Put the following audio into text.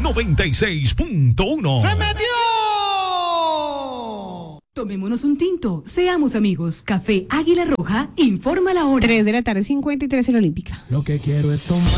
96.1. ¡Se metió! Tomémonos un tinto, seamos amigos. Café Águila Roja, informa la hora. 3 de la tarde, 53 en la Olímpica. Lo que quiero es tomar.